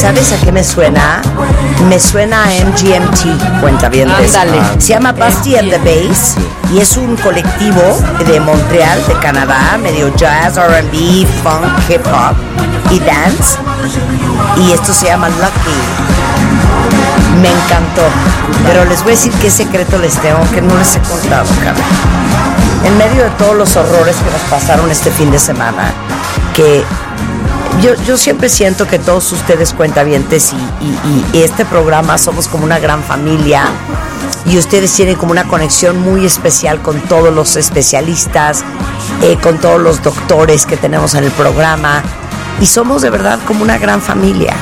¿Sabes a qué me suena? Me suena a MGMT, cuentavientes. Ándale. Se llama Basti and the Bass y es un colectivo de Montreal, de Canadá, medio jazz, R&B, funk, hip hop y dance. Y esto se llama Lucky. Me encantó. Pero les voy a decir qué secreto les tengo que no les he contado, cabrón. En medio de todos los horrores que nos pasaron este fin de semana, que yo siempre siento que todos ustedes cuentavientes y este programa somos como una gran familia y ustedes tienen como una conexión muy especial con todos los especialistas, con todos los doctores que tenemos en el programa y somos de verdad como una gran familia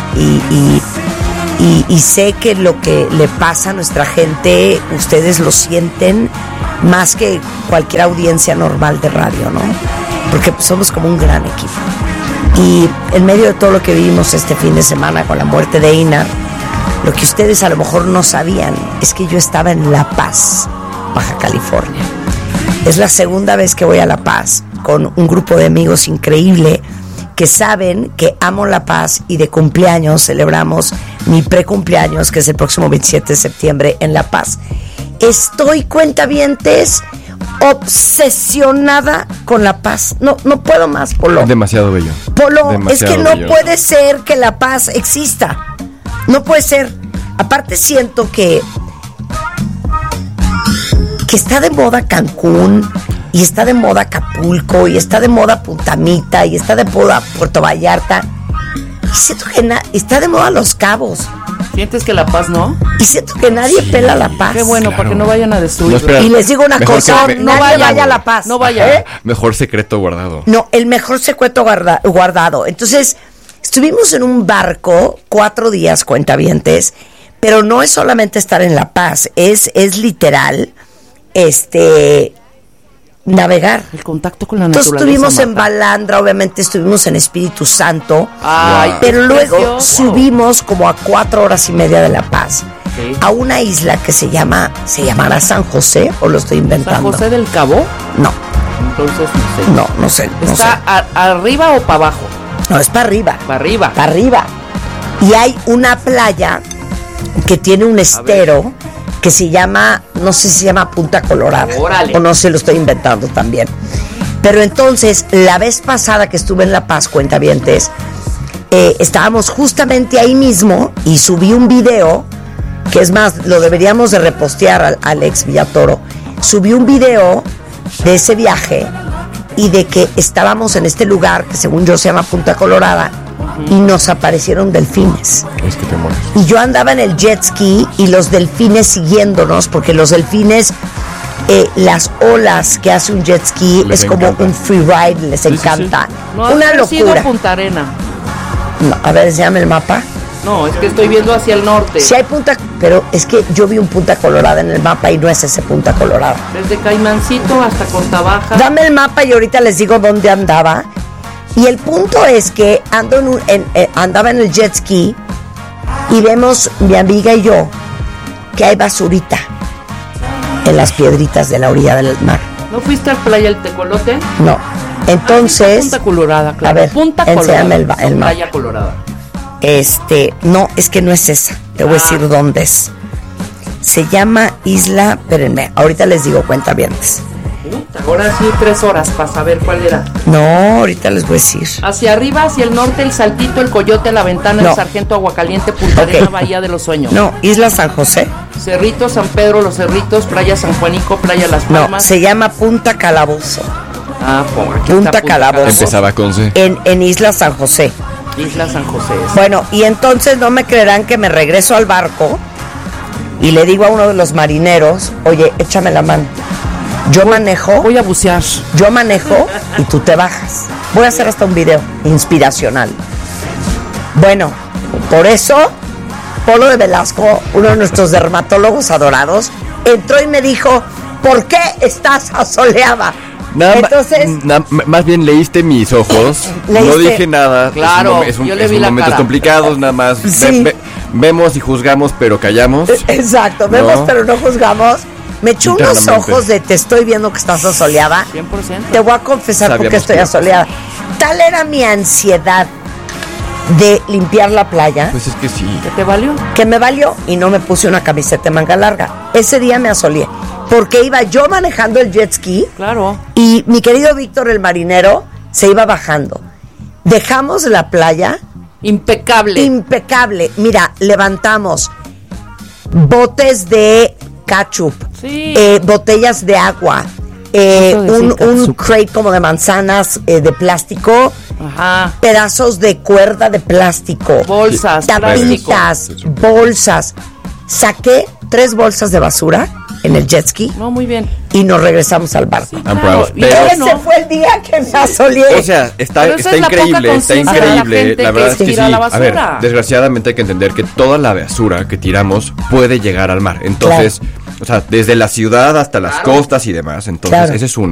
y sé que lo que le pasa a nuestra gente ustedes lo sienten más que cualquier audiencia normal de radio, ¿no? Porque somos como un gran equipo. Y en medio de todo lo que vivimos este fin de semana con la muerte de Einar, lo que ustedes a lo mejor no sabían es que yo estaba en La Paz, Baja California. Es la segunda vez que voy a La Paz con un grupo de amigos increíble que saben que amo La Paz y de cumpleaños celebramos mi precumpleaños, que es el próximo 27 de septiembre en La Paz. Estoy, cuentavientes, obsesionada con La Paz. No puedo más, Polo. Es demasiado bello. Polo, demasiado es que no bello. puede ser que La Paz exista. No puede ser. Aparte siento que está de moda Cancún, y está de moda Acapulco, y está de moda Punta Mita, y está de moda Puerto Vallarta. Y siento que está de moda Los Cabos. ¿Sientes que La Paz no? Y siento que nadie pela La Paz. Qué bueno, Claro. para que no vayan a destruir. No, espera. Y les digo una Mejor cosa, que- no vayan, vaya a La Paz. no vayan. Mejor secreto guardado. No, el mejor secreto guardado. Entonces, estuvimos en un barco 4 días, cuentavientes, pero no es solamente estar en La Paz, es literal, navegar. El contacto con la Entonces naturaleza. estuvimos en Marta. Balandra, obviamente estuvimos en Espíritu Santo, Ay, pero qué luego precioso. subimos como a 4 horas y media de La Paz Sí. a una isla que se llamará San José, o lo estoy inventando. ¿San José del Cabo? No, Entonces no sé. no sé. ¿Está arriba o para abajo? No, es para arriba. Para arriba. Para arriba. Y hay una playa que tiene un estero que se llama, no sé si se llama Punta Colorada. Órale. O no sé, lo estoy inventando también. Pero entonces, la vez pasada que estuve en La Paz, cuentavientes, estábamos justamente ahí mismo y subí un video, que es más, lo deberíamos de repostear al Alex Villatoro. Subí un video de ese viaje y de que estábamos en este lugar que según yo se llama Punta Colorada y nos aparecieron delfines. Es que te mueres. Y yo andaba en el jet ski y los delfines siguiéndonos, porque los delfines, las olas que hace un jet ski Les es como encanta. un free ride, les encanta. No, Una has sido locura. Punta Arena. No, a ver, enséñame el mapa. No, es que estoy viendo hacia el norte. Si hay Punta, pero es que yo vi un Punta Colorada en el mapa y no es ese Punta Colorada. Desde Caimancito hasta Costa Baja. Dame el mapa y ahorita les digo dónde andaba. Y el punto es que andaba en el jet ski y vemos, mi amiga y yo, que hay basurita en las piedritas de la orilla del mar. ¿No fuiste a Playa El Tecolote? No. Entonces, Punta Colorada, claro. a ver, Punta Colorada. enséñame el mapa. Playa Colorada. No, es que no es esa. Te voy a decir dónde es. Se llama Isla, espérenme, ahorita les digo, cuentavientes. Puta, ahora sí 3 horas para saber cuál era. No, ahorita les voy a decir. Hacia arriba, hacia el norte, el Saltito, el Coyote, la Ventana, No. el Sargento, Aguacaliente, Punta Ok. Arena, Bahía de los Sueños. No, Isla San José. Cerrito, San Pedro, Los Cerritos, Playa San Juanico, Playa Las No, Palmas. se llama Punta Calabozo. Ah, por aquí Punta está Calabozo. Empezaba con C. En Isla San José. Isla San José. Bueno, y entonces no me creerán que me regreso al barco y le digo a uno de los marineros, oye, échame la mano. Yo manejo Voy a bucear. y tú te bajas. Voy a hacer hasta un video inspiracional. Bueno, por eso, Polo de Velasco, uno de nuestros dermatólogos adorados, entró y me dijo, ¿por qué estás asoleada? Entonces, más bien leíste mis ojos. No Leíste. dije nada. Claro, yo le vi la momentos cara. complicados, nada más. Sí. Vemos y juzgamos, pero callamos. exacto, vemos No. pero no juzgamos. Me echó unos Internamente. ojos de te estoy viendo que estás asoleada. 100%. Te voy a confesar por qué Sabíamos estoy que- asoleada. Tal era mi ansiedad de limpiar la playa, Pues es que sí. ¿Qué te valió? que me valió y no me puse una camiseta de manga larga. Ese día me asoleé, porque iba yo manejando el jet ski Claro. y mi querido Víctor el marinero se iba bajando. Dejamos la playa Impecable. impecable. Mira, levantamos botes de ketchup, Sí. botellas de agua, Eso de un ketchup. crate como de manzanas de plástico, Ajá. pedazos de cuerda de plástico, Bolsas, plástico. tapitas, bolsas. Saqué 3 bolsas de basura en el jet ski No, muy bien. y nos regresamos al barco. I'm proud. Y Pero- bueno, Ese fue el día que me asoleé. O sea, está Pero esa es la poca increíble, está conciencia de la increíble. gente La que verdad es que sí. tira la A ver, basura. desgraciadamente hay que entender que toda la basura que tiramos puede llegar al mar. Entonces, o sea, desde la ciudad hasta las costas y demás. Entonces, Claro. ese es uno.